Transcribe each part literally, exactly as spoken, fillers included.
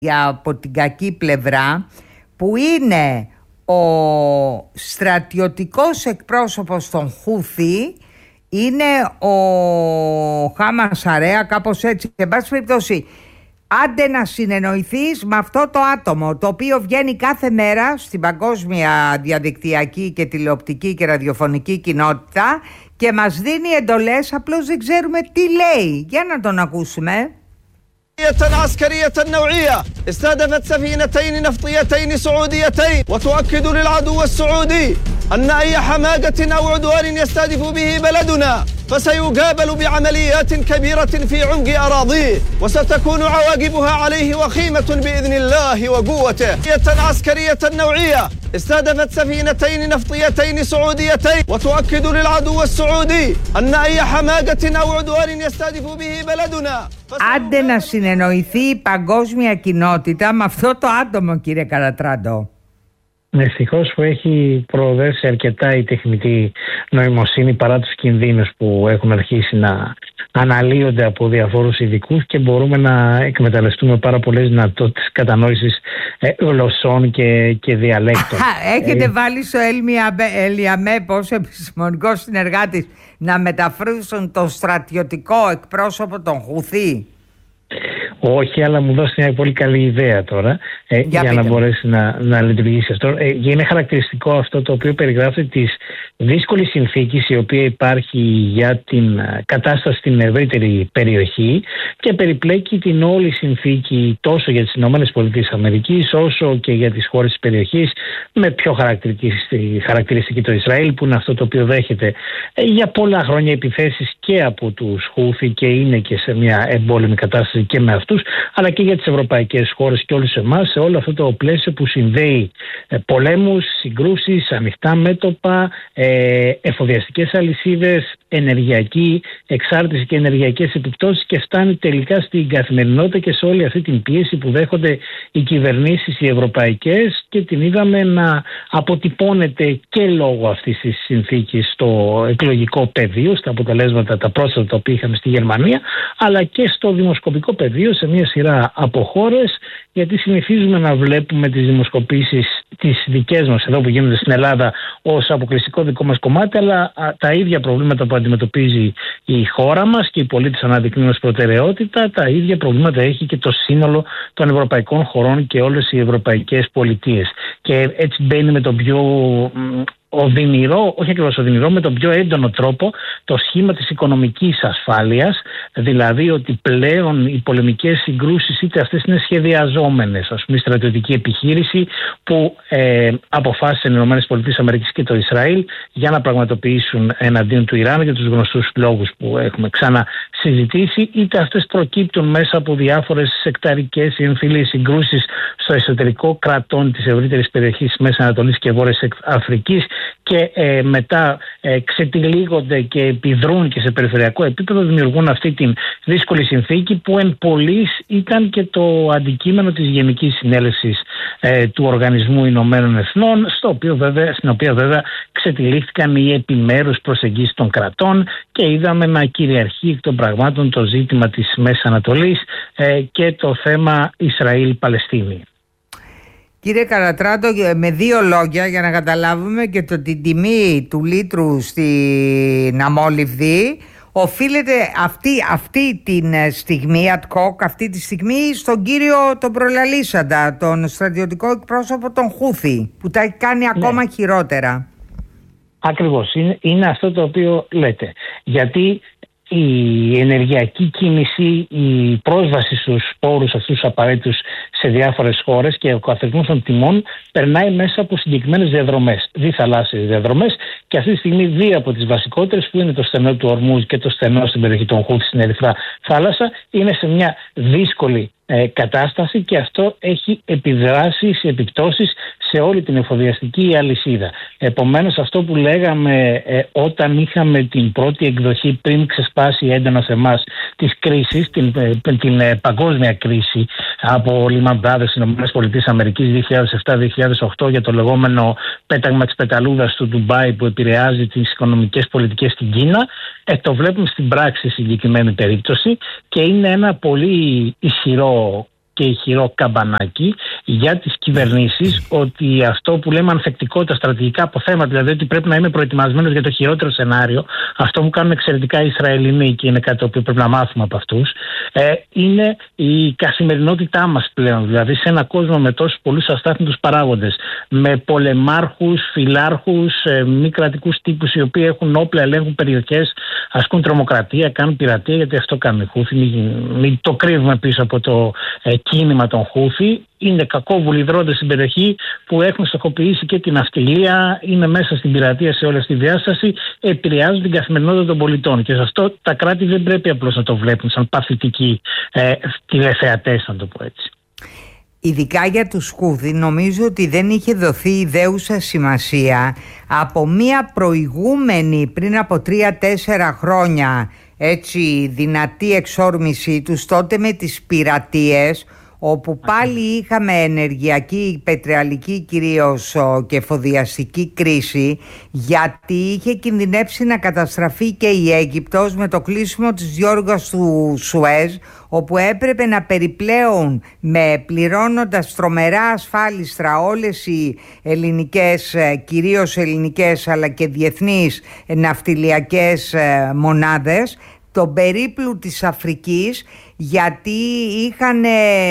από την κακή πλευρά, που είναι ο στρατιωτικός εκπρόσωπος των Χούθη, είναι ο Χάμα Σαρέα, κάπως έτσι. En πάση περιπτώσει, άντε να συνεννοηθείς με αυτό το άτομο, το οποίο βγαίνει κάθε μέρα στην παγκόσμια διαδικτυακή και τηλεοπτική και ραδιοφωνική κοινότητα και μας δίνει εντολές, απλώς δεν ξέρουμε τι λέει. Για να τον ακούσουμε. عسكرية نوعية استهدفت سفينتين نفطيتين سعوديتين وتؤكد للعدو السعودي أن أي حماقة أو عدوان يستهدف به بلدنا فسيقابل بعمليات كبيرة في عمق أراضيه وستكون عواقبها عليه وخيمة بإذن الله وقوته. عسكرية نوعية استهدفت سفينتين نفطيتين سعوديتين وتؤكد للعدو السعودي أن أي حماقة أو عدوان يستهدف به بلدنا. Άντε να συνεννοηθεί η παγκόσμια κοινότητα με αυτό το άτομο, κύριε Καρατράντο. Ευτυχώς που έχει προοδεύσει αρκετά η τεχνητή νοημοσύνη παρά τους κινδύνους που έχουν αρχίσει να αναλύονται από διαφόρους ειδικούς και μπορούμε να εκμεταλλευτούμε πάρα πολλές δυνατότητες κατανόησης γλωσσών και, και διαλέκτων. Έχετε ε... βάλει στο Ελιαμέ ως επιστημονικό συνεργάτης να μεταφράσουν τον στρατιωτικό εκπρόσωπο των Χουθή? Όχι, αλλά μου δώσει μια πολύ καλή ιδέα τώρα ε, για, για να μπορέσει να, να λειτουργήσει αυτό. Ε, είναι χαρακτηριστικό αυτό το οποίο περιγράφει τις δύσκολη συνθήκη η οποία υπάρχει για την κατάσταση στην ευρύτερη περιοχή και περιπλέκει την όλη συνθήκη τόσο για τις ΗΠΑ όσο και για τις χώρες της περιοχής, με πιο χαρακτηριστική, χαρακτηριστική το Ισραήλ, που είναι αυτό το οποίο δέχεται ε, για πολλά χρόνια επιθέσεις και από τους Χούθη και είναι και σε μια εμπόλεμη κατάσταση και με αυτούς, αλλά και για τις ευρωπαϊκές χώρες και όλους εμάς, σε όλο αυτό το πλαίσιο που συνδέει ε, πολέμους, συγκρούσεις, ανοιχτά μέτωπα, ε, εφοδιαστικές αλυσίδες, ενεργειακή εξάρτηση και ενεργειακές επιπτώσεις, και φτάνει τελικά στην καθημερινότητα και σε όλη αυτή την πίεση που δέχονται οι κυβερνήσεις οι ευρωπαϊκές, και την είδαμε να αποτυπώνεται και λόγω αυτής της συνθήκης στο εκλογικό πεδίο, στα αποτελέσματα τα πρόσφατα τα οποία είχαμε στη Γερμανία, αλλά και στο δημοσκοπικό πεδίο σε μια σειρά από χώρες, γιατί συνηθίζουμε να βλέπουμε τις δημοσκοπήσεις τις δικές μας εδώ που γίνονται στην Ελλάδα ως αποκλειστικό δικό μας κομμάτι, αλλά α, τα ίδια προβλήματα που αντιμετωπίζει η χώρα μας και οι πολίτες αναδεικνύουν ως προτεραιότητα, τα ίδια προβλήματα έχει και το σύνολο των ευρωπαϊκών χωρών και όλες οι ευρωπαϊκές πολιτείες. Και έτσι μπαίνει με τον πιο οδυνηρό, όχι ακριβώς οδυνηρό, με τον πιο έντονο τρόπο το σχήμα της οικονομικής ασφάλειας, δηλαδή ότι πλέον οι πολεμικές συγκρούσεις, είτε αυτές είναι σχεδιαζόμενες, ας πούμε η στρατιωτική επιχείρηση που ε, αποφάσισαν οι ΗΠΑ και το Ισραήλ για να πραγματοποιήσουν εναντίον του Ιράν για τους γνωστούς λόγους που έχουμε ξανασυζητήσει, είτε αυτές προκύπτουν μέσα από διάφορες σεκταρικές ή εμφυλίες συγκρούσεις στο εσωτερικό κρατών της ευρύτερης περιοχής Μέσης Ανατολής και Βόρειας Αφρικής, και ε, μετά ε, ξετυλίγονται και επιδρούν και σε περιφερειακό επίπεδο, δημιουργούν αυτή την δύσκολη συνθήκη που εν πολλοίς ήταν και το αντικείμενο της Γενικής Συνέλευσης ε, του Οργανισμού Ηνωμένων Εθνών, στο οποίο βέβαια, στην οποία βέβαια ξετυλίχθηκαν οι επιμέρους προσεγγίσεις των κρατών και είδαμε να κυριαρχεί εκ των πραγμάτων το ζήτημα της Μέσης Ανατολής ε, και το θέμα Ισραήλ-Παλαιστίνη. Κύριε Καρατράντο, με δύο λόγια για να καταλάβουμε και το την τιμή του λίτρου στην αμόλυβδη, οφείλεται αυτή, αυτή τη στιγμή, ad hoc, αυτή τη στιγμή στον κύριο τον προλαλήσαντα, τον στρατιωτικό εκπρόσωπο των Χούθη, που τα έχει κάνει ακόμα ναι. χειρότερα. Ακριβώς, είναι, είναι αυτό το οποίο λέτε, γιατί η ενεργειακή κίνηση, η πρόσβαση στους πόρους αυτούς τους απαραίτητους σε διάφορες χώρες και ο καθαρισμός των τιμών περνάει μέσα από συγκεκριμένες διαδρομές, διθαλάσσιες διαδρομές, και αυτή τη στιγμή δύο από τις βασικότερες, που είναι το στενό του Ορμούζ και το στενό στην περιοχή των Χούθη στην Ερυθρά Θάλασσα, είναι σε μια δύσκολη ε, κατάσταση, και αυτό έχει επιδράσει σε επιπτώσεις σε όλη την εφοδιαστική αλυσίδα. Επομένως, αυτό που λέγαμε ε, όταν είχαμε την πρώτη εκδοχή, πριν ξεσπάσει έντονα σε εμάς, της κρίσης, την, ε, την ε, παγκόσμια κρίση από Lehman Brothers στις ΗΠΑ δύο χιλιάδες επτά δύο χιλιάδες οκτώ, για το λεγόμενο πέταγμα της πεταλούδας του Ντουμπάι που επηρεάζει τις οικονομικές πολιτικές στην Κίνα, ε, το βλέπουμε στην πράξη στη συγκεκριμένη περίπτωση, και είναι ένα πολύ ισχυρό και ηχηρό καμπανάκι για τις κυβερνήσεις, ότι αυτό που λέμε ανθεκτικότητα, στρατηγικά αποθέματα, δηλαδή ότι πρέπει να είμαι προετοιμασμένος για το χειρότερο σενάριο, αυτό που κάνουν εξαιρετικά οι Ισραηλινοί και είναι κάτι το οποίο πρέπει να μάθουμε από αυτούς, ε, είναι η καθημερινότητά μας πλέον. Δηλαδή σε ένα κόσμο με τόσους πολλούς αστάθμιτους παράγοντες, με πολεμάρχους, φιλάρχους, ε, μη κρατικούς τύπους οι οποίοι έχουν όπλα, ελέγχουν περιοχές, ασκούν τρομοκρατία, κάνουν πειρατεία, γιατί αυτό κάνουν οι Χούθι. Μην, μην το κρύβουμε πίσω από το ε, κίνημα των Χούθι. Είναι κακόβουλοι δρόντες στην περιοχή που έχουν στοχοποιήσει και την ναυτιλία, είναι μέσα στην πειρατεία σε όλη τη διάσταση, επηρεάζουν την καθημερινότητα των πολιτών. Και σε αυτό τα κράτη δεν πρέπει απλώς να το βλέπουν σαν παθητικοί ε, τηλεθεατές, να το πω έτσι. Ειδικά για τους Χούθι νομίζω ότι δεν είχε δοθεί ιδέουσα σημασία από μια προηγούμενη πριν από τρία-τέσσερα χρόνια έτσι δυνατή εξόρμησή τους τότε με τις πειρατείες, όπου πάλι είχαμε ενεργειακή, πετρελαϊκή κυρίως και εφοδιαστική κρίση, γιατί είχε κινδυνεύσει να καταστραφεί και η Αίγυπτος με το κλείσιμο της διόρυγας του Σουέζ, όπου έπρεπε να περιπλέουν με πληρώνοντας τρομερά ασφάλιστρα όλες οι ελληνικές, κυρίως ελληνικές αλλά και διεθνείς ναυτιλιακές μονάδες, τον περίπλου της Αφρικής, γιατί είχαν,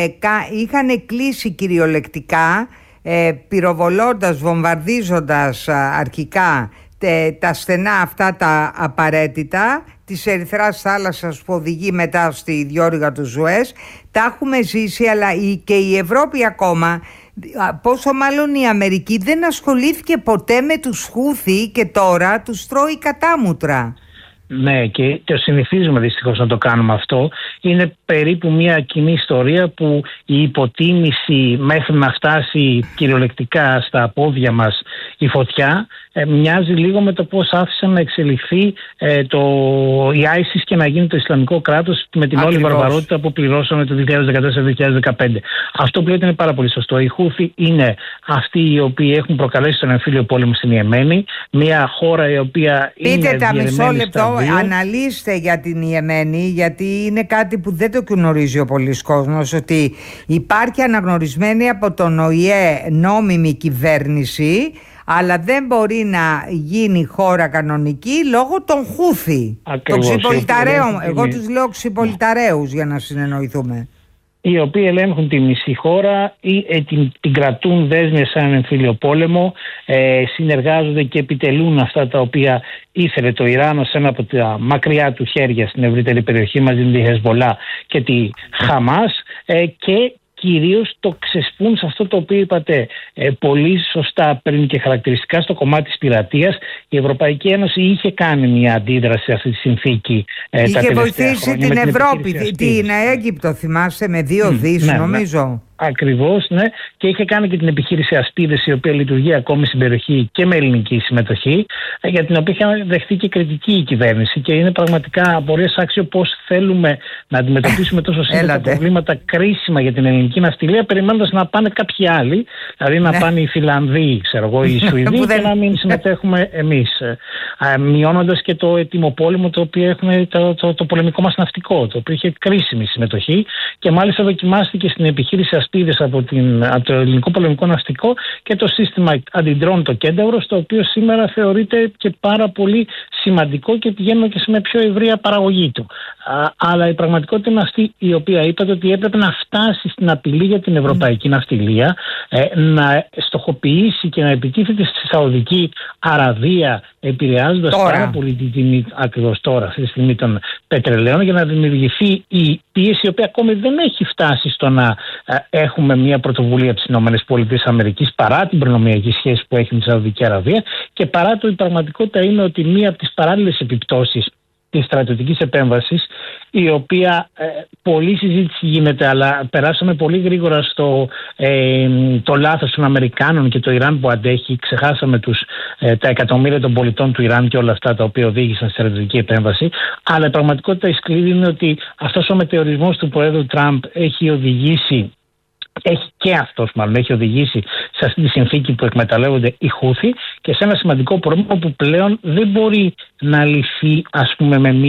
είχαν κλείσει κυριολεκτικά ε, πυροβολώντας, βομβαρδίζοντας αρχικά τε, τα στενά αυτά τα απαραίτητα της Ερυθράς θάλασσας που οδηγεί μετά στη διόρυγα του Σουέζ. Τα έχουμε ζήσει, αλλά η, και η Ευρώπη ακόμα, πόσο μάλλον η Αμερική, δεν ασχολήθηκε ποτέ με τους Χούθι και τώρα τους τρώει κατάμουτρα. Ναι, και το συνηθίζουμε δυστυχώς να το κάνουμε αυτό. Είναι περίπου μια κοινή ιστορία που η υποτίμηση μέχρι να φτάσει κυριολεκτικά στα πόδια μας η φωτιά ε, μοιάζει λίγο με το πώς άφησαν να εξελιχθεί ε, το, η άισις και να γίνει το Ισλαμικό κράτος με την Ακριβώς. όλη βαρβαρότητα που πληρώσαμε το δύο χιλιάδες δεκατέσσερα δύο χιλιάδες δεκαπέντε. Αυτό που λέτε είναι πάρα πολύ σωστό. Οι Χούθι είναι αυτοί οι οποίοι έχουν προκαλέσει τον εμφύλιο πόλεμο στην Ιεμένη, μια χώρα η οποία Πείτε είναι τα μισό λεπτό, αναλύστε για την Ιεμένη, γιατί είναι κάτι που δεν το γνωρίζει ο πολλής κόσμος, ότι υπάρχει αναγνωρισμένη από τον Ο Η Ε νόμιμη κυβέρνηση, αλλά δεν μπορεί να γίνει χώρα κανονική λόγω των Χούθι. Των ξυπολιταρέων. Εγώ τους λέω ξυπολιταρέους για να συνεννοηθούμε. Οι οποίοι ελέγχουν τη μισή χώρα ή ε, την, την κρατούν δέσμια σαν εμφύλιο πόλεμο, ε, συνεργάζονται και επιτελούν αυτά τα οποία ήθελε το Ιράν ως ένα από τα μακριά του χέρια στην ευρύτερη περιοχή μαζί με τη Χεσμολά και τη Χαμάς, ε, και κυρίως το ξεσπούν σε αυτό το οποίο είπατε ε, πολύ σωστά πριν και χαρακτηριστικά στο κομμάτι της πειρατείας. Η Ευρωπαϊκή Ένωση είχε κάνει μια αντίδραση σε αυτή τη συνθήκη ε, είχε τα τελευταία βοηθήσει χρόνια, την την Ευρώπη, την Αίγυπτο θυμάσαι, με δύο mm, δις ναι, νομίζω. Ναι. Ακριβώς, ναι. Και είχε κάνει και την επιχείρηση Ασπίδες, η οποία λειτουργεί ακόμη στην περιοχή και με ελληνική συμμετοχή, για την οποία είχε δεχτεί και κριτική η κυβέρνηση. Και είναι πραγματικά απορίας άξιο πώς θέλουμε να αντιμετωπίσουμε τόσο σύντομα προβλήματα κρίσιμα για την ελληνική ναυτιλία, περιμένοντας να πάνε κάποιοι άλλοι, δηλαδή να πάνε οι Φιλανδοί, ξέρω εγώ, οι Σουηδοί, και να μην συμμετέχουμε εμείς. Μειώνοντας και το ετοιμοπόλεμο το οποίο έχουμε, το, το, το πολεμικό μας ναυτικό, το οποίο είχε κρίσιμη συμμετοχή και μάλιστα δοκιμάστηκε στην επιχείρηση Ασπίδες από, την, από το ελληνικό πολεμικό ναυτικό και το σύστημα αντιντρών το Κένταυρος, το οποίο σήμερα θεωρείται και πάρα πολύ σημαντικό και πηγαίνουμε και σε μια πιο ευρεία παραγωγή του. Α, αλλά η πραγματικότητα είναι αυτή η οποία είπατε, ότι έπρεπε να φτάσει στην απειλή για την ευρωπαϊκή mm. ναυτιλία, ε, να στοχοποιήσει και να επιτίθεται στη Σαουδική Αραβία, επηρεάζοντας πάρα πολύ την τιμή ακριβώς τώρα, αυτή τη στιγμή, των πετρελαίων, για να δημιουργηθεί η πίεση, η οποία ακόμη δεν έχει φτάσει στο να ε, έχουμε μια πρωτοβουλία από τις ΗΠΑ παρά την προνομιακή σχέση που έχει με τη Σαουδική Αραβία και παρά το η πραγματικότητα είναι ότι μία από τις παράλληλες επιπτώσεις της στρατιωτικής επέμβασης, η οποία ε, πολλή συζήτηση γίνεται, αλλά περάσαμε πολύ γρήγορα στο ε, το λάθος των Αμερικάνων και το Ιράν που αντέχει. Ξεχάσαμε τους, ε, τα εκατομμύρια των πολιτών του Ιράν και όλα αυτά τα οποία οδήγησαν στη στρατιωτική επέμβαση. Αλλά η πραγματικότητα η σκληρή είναι ότι αυτός ο μετεωρισμός του Προέδρου Τραμπ έχει οδηγήσει Έχει και αυτός μάλλον έχει οδηγήσει σε αυτή τη συνθήκη που εκμεταλλεύονται οι Χούθι και σε ένα σημαντικό πρόβλημα που πλέον δεν μπορεί να λυθεί, ας πούμε, με μια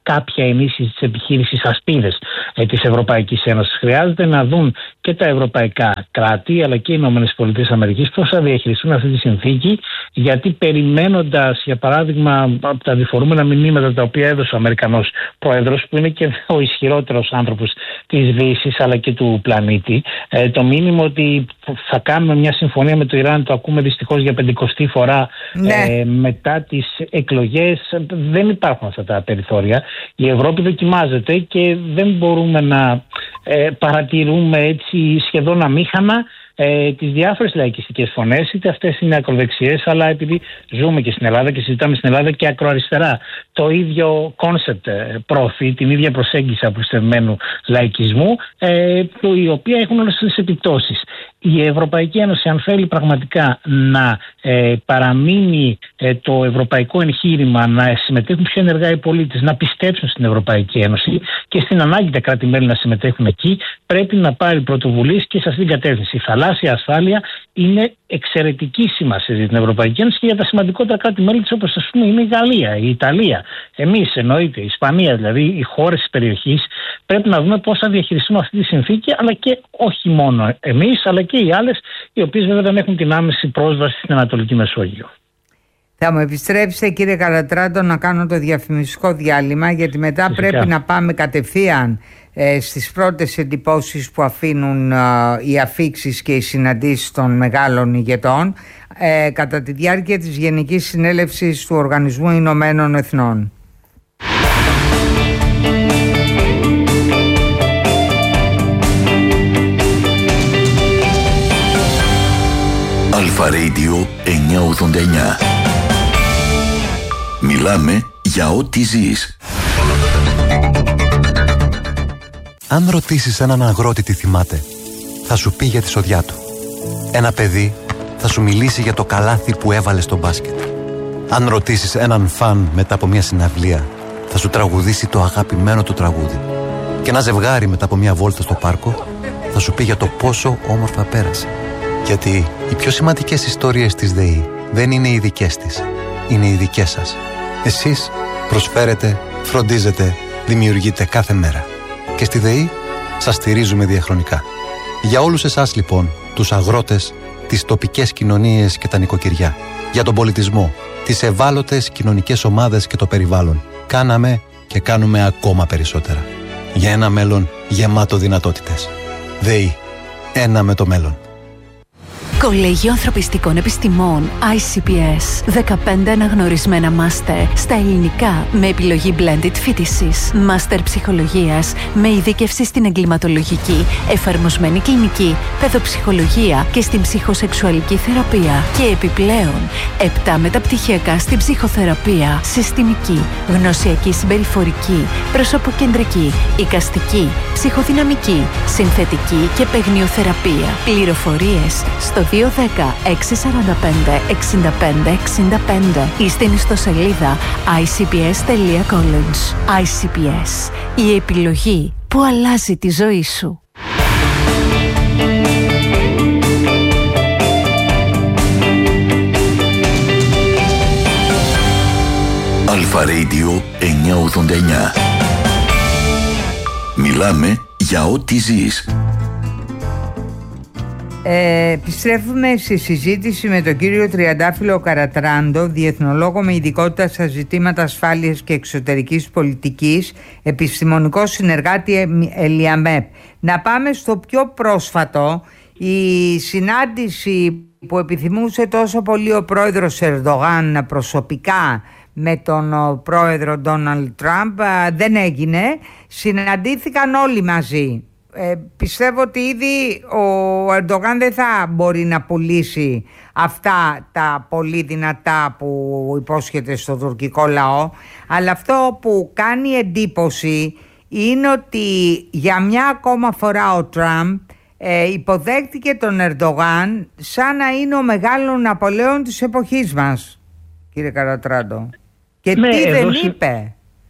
κάποια ενίσχυση της επιχείρησης ασπίδες ε, της Ευρωπαϊκής Ένωσης. Χρειάζεται να δουν και τα ευρωπαϊκά κράτη αλλά και οι ΗΠΑ πώς θα διαχειριστούν αυτή τη συνθήκη, γιατί περιμένοντας για παράδειγμα από τα διφορούμενα μηνύματα τα οποία έδωσε ο Αμερικανός Πρόεδρος, που είναι και ο ισχυρότερος άνθρωπος της Δύσης αλλά και του πλανήτη, ε, το μήνυμα ότι θα κάνουμε μια συμφωνία με το Ιράν, το ακούμε δυστυχώς για πεντηκοστή φορά ναι. ε, μετά τις εκλογές. Δεν υπάρχουν αυτά τα περιθώρια. Η Ευρώπη δοκιμάζεται και δεν μπορούμε να ε, παρατηρούμε έτσι σχεδόν αμήχανα ε, τις διάφορες λαϊκιστικές φωνές, είτε αυτές είναι ακροδεξιές, αλλά επειδή ζούμε και στην Ελλάδα και συζητάμε στην Ελλάδα και ακροαριστερά, το ίδιο κόνσεπτ προωθεί, την ίδια προσέγγιση απλουστευμένου λαϊκισμού, ε, το, η οποία έχουν όλες τις επιπτώσεις. Η Ευρωπαϊκή Ένωση, αν θέλει πραγματικά να ε, παραμείνει ε, το ευρωπαϊκό εγχείρημα, να συμμετέχουν πιο ενεργά οι πολίτες, να πιστέψουν στην Ευρωπαϊκή Ένωση και στην ανάγκη τα κράτη-μέλη να συμμετέχουν εκεί, πρέπει να πάρει πρωτοβουλίες και σε αυτήν την κατεύθυνση. Η θαλάσσια ασφάλεια είναι εξαιρετική σημασία για την Ευρωπαϊκή Ένωση και για τα σημαντικότερα κράτη-μέλη της, όπως ας πούμε είναι η Γαλλία, η Ιταλία, εμείς εννοείται, η Ισπανία, δηλαδή οι χώρες της περιοχής. Πρέπει να δούμε πώς θα διαχειριστούμε αυτή τη συνθήκη, αλλά και όχι μόνο εμείς, αλλά και οι άλλες, οι οποίες βέβαια δεν έχουν την άμεση πρόσβαση στην Ανατολική Μεσόγειο. Θα μου επιστρέψετε, κύριε Καρατράντο, να κάνω το διαφημιστικό διάλειμμα, γιατί μετά Φυσικά. πρέπει να πάμε κατευθείαν ε, στις πρώτες εντυπώσεις που αφήνουν ε, οι αφίξεις και οι συναντήσεις των μεγάλων ηγετών ε, κατά τη διάρκεια της Γενικής Συνέλευσης του Οργανισμού Ηνωμένων Εθνών. Αλφα Radio εννιακόσια ογδόντα εννιά. Μιλάμε για ό,τι ζεις. Αν ρωτήσεις έναν αγρότη τι θυμάται, θα σου πει για τη σοδιά του. Ένα παιδί θα σου μιλήσει για το καλάθι που έβαλε στο μπάσκετ. Αν ρωτήσεις έναν φαν μετά από μια συναυλία, θα σου τραγουδήσει το αγαπημένο του τραγούδι. Και ένα ζευγάρι μετά από μια βόλτα στο πάρκο θα σου πει για το πόσο όμορφα πέρασε. Γιατί οι πιο σημαντικές ιστορίες της ΔΕΗ δεν είναι οι δικές της, είναι οι δικές σας. Εσείς προσφέρετε, φροντίζετε, δημιουργείτε κάθε μέρα. Και στη ΔΕΗ σας στηρίζουμε διαχρονικά. Για όλους εσάς λοιπόν, τους αγρότες, τις τοπικές κοινωνίες και τα νοικοκυριά, για τον πολιτισμό, τις ευάλωτες κοινωνικές ομάδες και το περιβάλλον, κάναμε και κάνουμε ακόμα περισσότερα. Για ένα μέλλον γεμάτο δυνατότητες. ΔΕΗ. Ένα με το μέλλον. Κολέγιο Ανθρωπιστικών Επιστημών άι σι πι ες. δεκαπέντε αναγνωρισμένα μάστερ στα ελληνικά με επιλογή blended φοιτησης. Μάστερ ψυχολογίας με ειδίκευση στην εγκληματολογική, εφαρμοσμένη κλινική, παιδοψυχολογία και στην ψυχοσεξουαλική θεραπεία. Και επιπλέον, επτά μεταπτυχιακά στην ψυχοθεραπεία, συστημική, γνωσιακή συμπεριφορική, προσωποκεντρική, εικαστική, ψυχοδυναμική, συνθετική και παιγνιοθεραπεία. Πληροφορίες στο δύο ένα μηδέν έξι τέσσερα πέντε έξι πέντε έξι πέντε ή στην ιστοσελίδα άι σι πι ες τελεία college. άι σι πι ες. Η επιλογή που αλλάζει τη ζωή σου. Αλφα Radio εννιακόσια ογδόντα εννιά. Μιλάμε για ό,τι ζεις. Ε, επιστρέφουμε στη συζήτηση με τον κύριο Τριαντάφυλλο Καρατράντο, διεθνολόγο με ειδικότητα στα ζητήματα ασφάλειας και εξωτερικής πολιτικής, επιστημονικό συνεργάτη ΕΛΙΑΜΕΠ. Να πάμε στο πιο πρόσφατο, η συνάντηση που επιθυμούσε τόσο πολύ ο πρόεδρος Ερντογάν προσωπικά με τον πρόεδρο Ντόναλντ Τραμπ δεν έγινε. Συναντήθηκαν όλοι μαζί. Ε, πιστεύω ότι ήδη ο Ερντογάν δεν θα μπορεί να πουλήσει αυτά τα πολύ δυνατά που υπόσχεται στο τουρκικό λαό, αλλά αυτό που κάνει εντύπωση είναι ότι για μια ακόμα φορά ο Τραμπ ε, υποδέχτηκε τον Ερντογάν σαν να είναι ο μεγάλος Ναπολέον της εποχής μας, κύριε Καρατράντο. Και ναι, τι δεν είπε.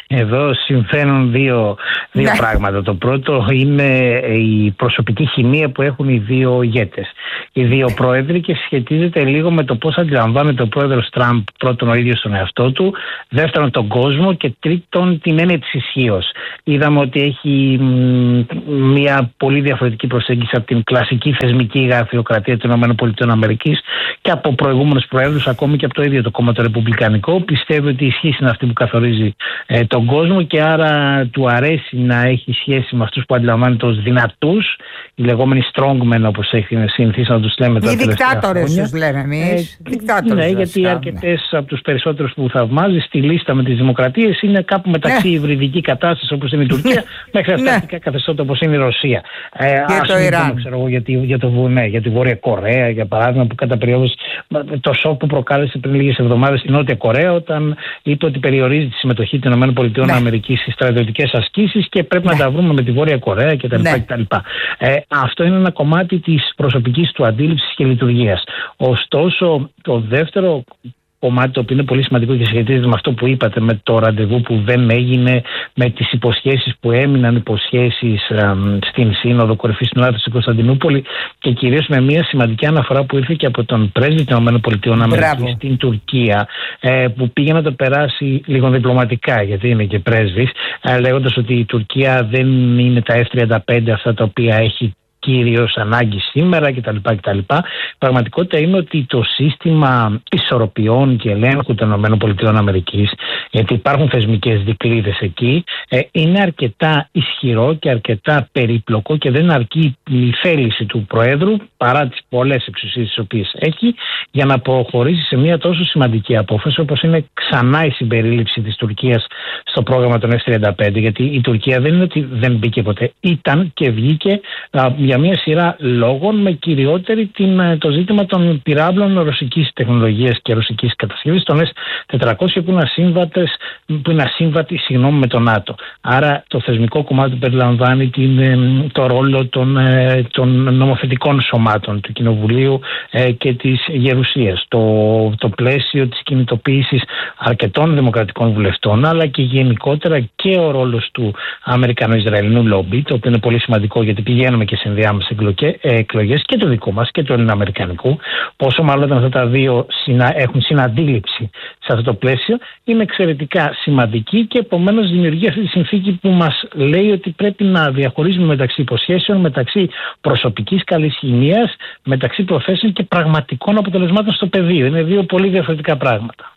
Εδώ συμβαίνουν δύο, δύο ναι. πράγματα. Το πρώτο είναι η προσωπική χημεία που έχουν οι δύο ηγέτες, οι δύο πρόεδροι, και σχετίζεται λίγο με το πώς αντιλαμβάνεται ο πρόεδρος Τραμπ, πρώτον ο ίδιος τον εαυτό του, δεύτερον τον κόσμο και τρίτον την έννοια της ισχύως. Είδαμε ότι έχει μ, μια πολύ διαφορετική προσέγγιση από την κλασική θεσμική γραφειοκρατία των ΗΠΑ και από προηγούμενους πρόεδρους, ακόμη και από το ίδιο το κόμμα το Ρεπουμπλικανικό. Πιστεύει ότι η ισχύ είναι αυτή που καθορίζει ε, τον κόσμο και άρα του αρέσει να έχει σχέση με αυτούς που αντιλαμβάνεται ως δυνατούς, οι λεγόμενοι strongmen, όπως έχει συνηθίσει να τους λέμε τα τελευταία χρόνια. Οι δικτάτορες τους λέμε εμείς. Ε, δικτάτορες, ναι, γιατί ναι. αρκετές από τους περισσότερους που θαυμάζει στη λίστα με τις δημοκρατίες είναι κάπου μεταξύ ναι. υβριδική κατάσταση όπως είναι η Τουρκία μέχρι αυταρχικά ναι. καθεστώτα όπως είναι η Ρωσία. Ε, για το Ιράν. Ξέρω εγώ, για, τη, για, το, ναι, για τη Βόρεια Κορέα, για παράδειγμα, που κατά περίοδος το σοκ που προκάλεσε πριν λίγες εβδομάδες στη Νότια Κορέα, όταν είπε ότι περιορίζει τη συμμετοχή των ΗΠΑ ναι. στις στρατιωτικές ασκήσεις και πρέπει ναι. να τα βρούμε με τη Βόρεια Κορέα κτλ. Ναι. Ε, αυτό είναι ένα κομμάτι της προσωπικής του αντίληψης και λειτουργίας. Ωστόσο, το δεύτερο κομμάτι, το οποίο είναι πολύ σημαντικό και σχετίζεται με αυτό που είπατε, με το ραντεβού που δεν έγινε, με τις υποσχέσεις που έμειναν υποσχέσεις ε, στην Σύνοδο Κορυφής του ΝΑΤΟ στην Κωνσταντινούπολη, και κυρίως με μια σημαντική αναφορά που ήρθε και από τον πρέσβη των ΗΠΑ στην Τουρκία, ε, που πήγε να το περάσει λίγο διπλωματικά, γιατί είναι και πρέσβης, ε, λέγοντας ότι η Τουρκία δεν είναι τα εφ τριάντα πέντε αυτά τα οποία έχει κυρίως ανάγκη σήμερα κτλ. κτλ. Η πραγματικότητα είναι ότι το σύστημα ισορροπιών και ελέγχου των ΗΠΑ, γιατί υπάρχουν θεσμικές δικλείδες εκεί, ε, είναι αρκετά ισχυρό και αρκετά περίπλοκο και δεν αρκεί η θέληση του Προέδρου, παρά τις πολλές εξουσίες τις οποίες έχει, για να προχωρήσει σε μια τόσο σημαντική απόφαση όπως είναι ξανά η συμπερίληψη της Τουρκίας στο πρόγραμμα των εφ τριάντα πέντε. Γιατί η Τουρκία δεν είναι ότι δεν μπήκε ποτέ, ήταν και βγήκε α, για μια σειρά λόγων, με κυριότερη την, το ζήτημα των πυράβλων ρωσικής τεχνολογίας και ρωσικής κατασκευής, των ες τετρακόσια, που είναι ασύμβατες, που είναι ασύμβατοι συγγνώμη, με το ΝΑΤΟ. Άρα το θεσμικό κομμάτι περιλαμβάνει την, το ρόλο των, των νομοθετικών σωμάτων του Κοινοβουλίου ε, και της Γερουσίας, το, το πλαίσιο της κινητοποίησης αρκετών δημοκρατικών βουλευτών, αλλά και γενικότερα και ο ρόλος του Αμερικανο-Ισραηλινού λόμπι, το οποίο είναι πολύ σημαντικό, γιατί πηγαίνουμε και σε ενδιάμεσες εκλογές, και το δικό μας και το ελληνοαμερικανικού, πόσο μάλλον όταν αυτά τα δύο συνα, έχουν συναντήληψη σε αυτό το πλαίσιο, είναι εξαιρετικά σημαντική και επομένως δημιουργεί αυτή τη συνθήκη που μας λέει ότι πρέπει να διαχωρίζουμε μεταξύ υποσχέσεων, μεταξύ προσωπικής καλής χημείας, μεταξύ προθέσεων και πραγματικών αποτελεσμάτων στο πεδίο. Είναι δύο πολύ διαφορετικά πράγματα.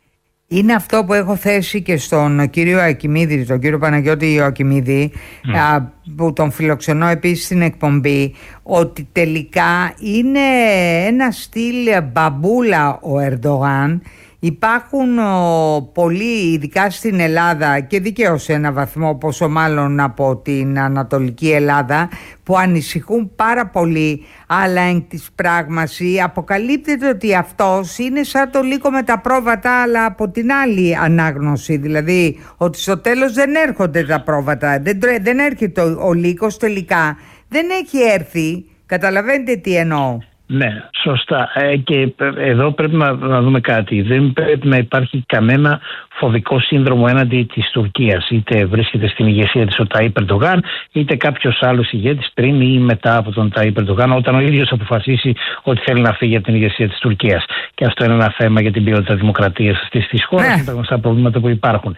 Είναι αυτό που έχω θέσει και στον κύριο Ακιμίδη, τον κύριο Παναγιώτη Ακιμίδη, mm. α, που τον φιλοξενώ επίσης στην εκπομπή, ότι τελικά είναι ένα στυλ μπαμπούλα ο Ερντογάν. Υπάρχουν ο, πολλοί, ειδικά στην Ελλάδα, και δικαίως σε ένα βαθμό, πόσο μάλλον από την Ανατολική Ελλάδα, που ανησυχούν πάρα πολύ, αλλά εν της πράγμαση αποκαλύπτεται ότι αυτός είναι σαν το λύκο με τα πρόβατα, αλλά από την άλλη ανάγνωση, δηλαδή ότι στο τέλος δεν έρχονται τα πρόβατα, δεν, δεν έρχεται ο, ο λύκος τελικά, δεν έχει έρθει. Καταλαβαίνετε τι εννοώ? Ναι, σωστά. Ε, και εδώ πρέπει να, να δούμε κάτι. Δεν πρέπει να υπάρχει κανένα φοβικό σύνδρομο έναντι της Τουρκίας. Είτε βρίσκεται στην ηγεσία της ο Ταΐπ Ερντογάν, είτε κάποιος άλλος ηγέτης πριν ή μετά από τον Ταΐπ Ερντογάν, όταν ο ίδιος αποφασίσει ότι θέλει να φύγει από την ηγεσία της Τουρκίας. Και αυτό είναι ένα θέμα για την ποιότητα δημοκρατίας αυτής της χώρας και τα γνωστά προβλήματα που υπάρχουν.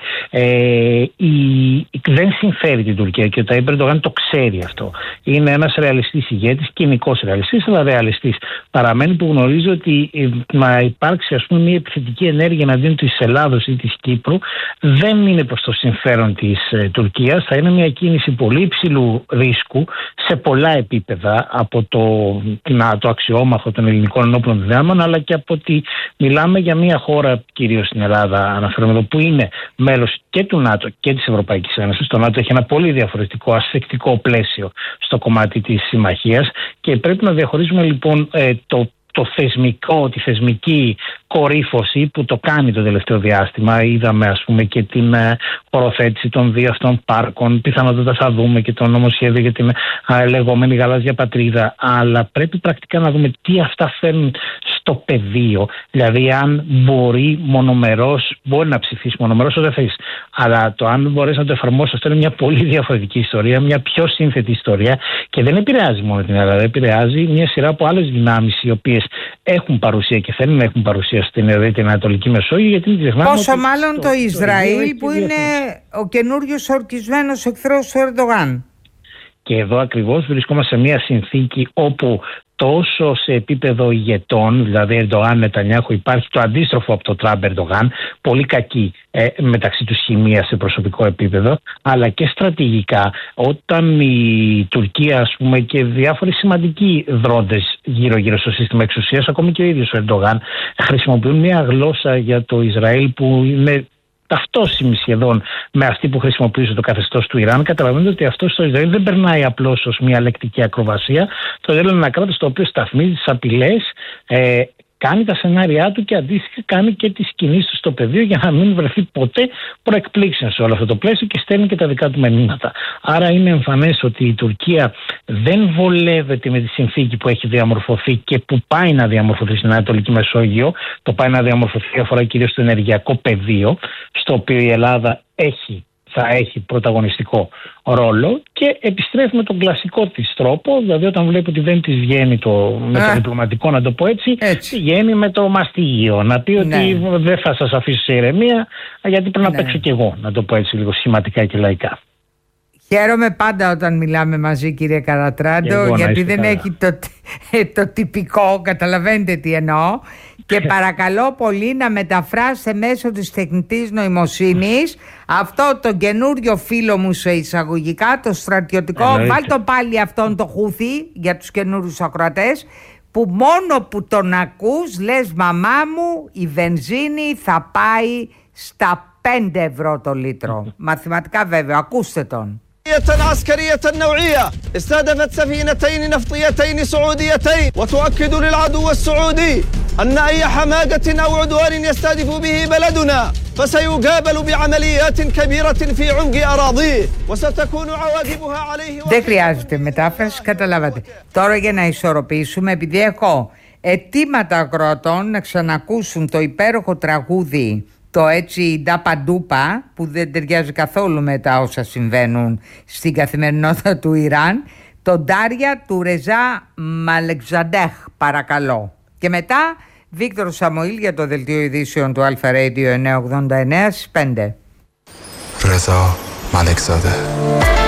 Ε, η, δεν συμφέρει την Τουρκία και ο Ταΐπ Ερντογάν το ξέρει αυτό. Είναι ένας ρεαλιστής ηγέτης, κοινικός ρεαλιστής, αλλά ρεαλιστής. Παραμένει, που γνωρίζει ότι να υπάρξει, ας πούμε, μια επιθετική ενέργεια εναντίον της Ελλάδος ή της Κύπρου δεν είναι προς το συμφέρον της ε, Τουρκίας. Θα είναι μια κίνηση πολύ υψηλού ρίσκου σε πολλά επίπεδα, από το, το αξιόμαχο των ελληνικών ενόπλων δυνάμεων, αλλά και από ότι μιλάμε για μια χώρα, κυρίως στην Ελλάδα αναφέρομαι εδώ, που είναι μέλος και του ΝΑΤΟ και της Ευρωπαϊκής Ένωσης. Το ΝΑΤΟ έχει ένα πολύ διαφορετικό ασφικτικό πλαίσιο στο κομμάτι της συμμαχίας και πρέπει να διαχωρίζουμε λοιπόν ε, το το θεσμικό, τη θεσμική κορύφωση που το κάνει το τελευταίο διάστημα. Είδαμε, ας πούμε, και την ε, οροθέτηση των δύο αυτών πάρκων. Πιθανότατα θα δούμε και το νομοσχέδιο για την ε, λεγόμενη γαλάζια πατρίδα. Αλλά πρέπει πρακτικά να δούμε τι αυτά φέρνουν στο στο πεδίο. Δηλαδή, αν μπορεί μονομερός, μπορεί να ψηφίσει μονομερός όσο δεν θες. Αλλά το αν μπορείς να το εφαρμόσεις, αυτό είναι μια πολύ διαφορετική ιστορία, μια πιο σύνθετη ιστορία και δεν επηρεάζει μόνο την Ελλάδα. Επηρεάζει μια σειρά από άλλες δυνάμεις οι οποίες έχουν παρουσία και θέλουν να έχουν παρουσία στην Ευρωπαϊκή και Ανατολική Μεσόγειο. Γιατί μην ξεχνάμε. Πόσο ότι μάλλον το, το Ισραήλ, που είναι ο καινούριος ορκισμένος εχθρός του Ερντογάν. Και εδώ ακριβώς βρισκόμαστε σε μια συνθήκη όπου τόσο σε επίπεδο ηγετών, δηλαδή Ερντογάν, Νετανιάχου, υπάρχει το αντίστροφο από το Τραμπ Ερντογάν, πολύ κακή ε, μεταξύ τους χημεία σε προσωπικό επίπεδο, αλλά και στρατηγικά, όταν η Τουρκία, ας πούμε, και διάφοροι σημαντικοί δρόντες γύρω-γύρω στο σύστημα εξουσίας, ακόμη και ο ίδιος ο Ερντογάν, χρησιμοποιούν μια γλώσσα για το Ισραήλ που είναι ταυτόσιμη σχεδόν με αυτή που χρησιμοποιούσε το καθεστώς του Ιράν. Καταλαβαίνετε ότι αυτό στο Ισραήλ δεν περνάει απλώς ως μια λεκτική ακροβασία. Το Ισραήλ είναι ένα κράτος το οποίο σταθμίζει τις απειλές, ε, κάνει τα σενάρια του και αντίστοιχα κάνει και τις κινήσεις του στο πεδίο για να μην βρεθεί ποτέ προεκπλήξεων σε όλο αυτό το πλαίσιο και στέλνει και τα δικά του μηνύματα. Άρα είναι εμφανές ότι η Τουρκία δεν βολεύεται με τη συνθήκη που έχει διαμορφωθεί και που πάει να διαμορφωθεί στην Ανατολική Μεσόγειο. Το πάει να διαμορφωθεί αφορά κυρίως το ενεργειακό πεδίο, στο οποίο η Ελλάδα έχει θα έχει πρωταγωνιστικό ρόλο και επιστρέφει με τον κλασικό της τρόπο, δηλαδή όταν βλέπει ότι δεν της βγαίνει το, με το διπλωματικό, να το πω έτσι, έτσι, βγαίνει με το μαστίγιο, να πει ότι ναι, δεν θα σας αφήσω σε ηρεμία γιατί πρέπει να ναι, παίξω κι εγώ, να το πω έτσι λίγο σχηματικά και λαϊκά. Χαίρομαι πάντα όταν μιλάμε μαζί, κύριε Καρατράντο, γιατί δεν καλά έχει το, το τυπικό, καταλαβαίνετε τι εννοώ. Και παρακαλώ πολύ να μεταφράσετε μέσω της τεχνητής νοημοσύνης αυτό το καινούριο φίλο μου σε εισαγωγικά, το στρατιωτικό. Βάλ το πάλι αυτόν το Χούθι για τους καινούριους ακροατές, που μόνο που τον ακούς λες μαμά μου η βενζίνη θα πάει στα πέντε ευρώ το λίτρο. Μαθηματικά βέβαια, ακούστε τον. عسكرية نوعية استهدفت سفينتين نفطيتين سعوديتين وتؤكد للعدو السعودي أن أي حماقة أو عدوان يستهدف به بلدنا فسيقابل بعمليات كبيرة في عمق أراضيه وستكون عواقبها عليه. Δεν χρειάζεται μετάφραση, καταλάβατε. Τώρα για να ισορροπήσουμε, επειδή έχω αιτήματα ακροατών να ξανακούσουν το υπέροχο τραγούδι, το έτσι ντάπα ντούπα, που δεν ταιριάζει καθόλου με τα όσα συμβαίνουν στην καθημερινότητα του Ιράν, το Ντάρια του Ρεζά Μαλεξαντέχ, παρακαλώ. Και μετά Βίκτορ Σαμοήλ για το δελτίο ειδήσεων του Αλφα Radio εννιακόσια ογδόντα εννέα στις πέντε. Ρεζά Μαλεξαντέχ.